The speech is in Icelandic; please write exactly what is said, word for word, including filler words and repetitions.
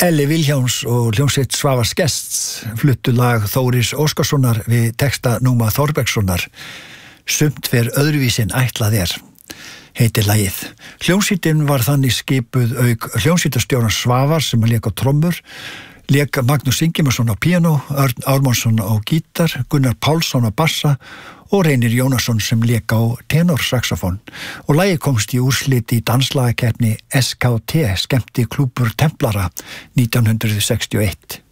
Elli Vilhjálms og hljómsveit Svavars Gests fluttu lag Þóris Óskarssonar við texta Núma Þorbergssonar. Sumt fer öðruvísin ætlað er, heitir lagið. Hljómsveitin var þannig skipuð auk hljómsveitarstjóran Svavar sem lék á trommur, lék Magnús Ingimarsson á píanó, Örn Ármannsson á gítar, Gunnar Pálsson á bassa og Reynir Jónasson sem lék á tenorsaxofón. Og lagið komst í úrslit í danslagakeppni S K T, skemmti klúbbur Templara nítján hundruð sextíu og eitt.